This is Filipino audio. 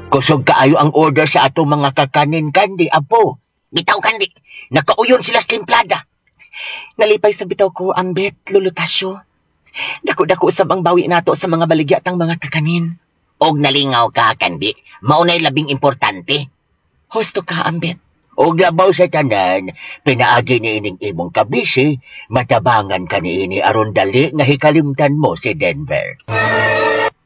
Kusog kaayo ang order sa atong mga kakanin kandi, apo. Bitaw kandi, nakauyon sila sa timplada. Nalipay sa bitaw ko, Ambet, Lulutasyo. Dako-dako usab ang bawi nato sa mga baligyatang mga kakanin. Og nalingaw ka kandi, maunay labing importante. Husto ka, Ambet. O labaw sa tanan, pinaagi ni ining imong kabisi, matabangan ka ni ini aron dali nga hikalimtan mo si Denver.